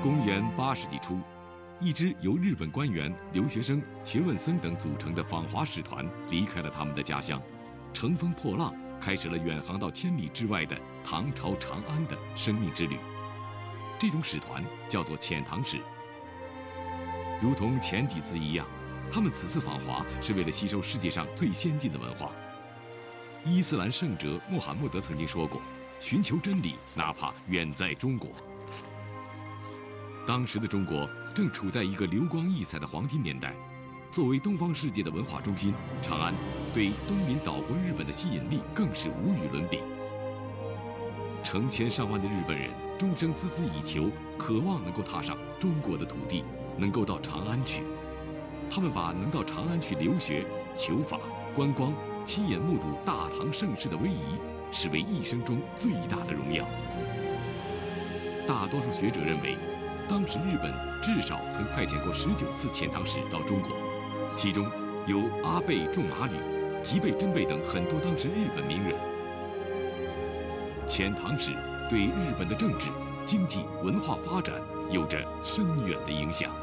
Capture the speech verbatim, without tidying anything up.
公元八世纪初，一支由日本官员、留学生、学问僧等组成的访华使团离开了他们的家乡，乘风破浪，开始了远航到千里之外的唐朝长安的生命之旅。这种使团叫做遣唐使。如同前几次一样，他们此次访华是为了吸收世界上最先进的文化。伊斯兰圣者穆罕默德曾经说过：“寻求真理，哪怕远在中国。”当时的中国正处在一个流光溢彩的黄金年代，作为东方世界的文化中心，长安对东邻岛国日本的吸引力更是无与伦比。成千上万的日本人终生孜孜以求，渴望能够踏上中国的土地，能够到长安去。他们把能到长安去留学、求法、观光、亲眼目睹大唐盛世的威仪，视为一生中最大的荣耀。大多数学者认为，当时日本至少曾派遣过十九次遣唐使到中国，其中有阿倍仲麻吕、吉备真备等很多当时日本名人。遣唐使对日本的政治、经济、文化发展有着深远的影响。